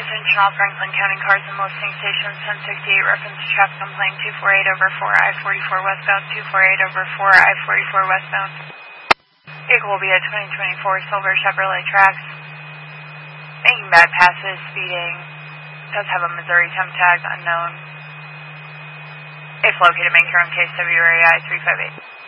Attention all Franklin County cars and listening stations, 1068 reference to traffic complaint 248 over 4 I-44 westbound, 248 over 4 I-44 westbound. Vehicle will be at 2024 Silver Chevrolet Trax. Making bad passes, speeding. Does have a Missouri temp tag, unknown. If located, make your own case, WRAI 358.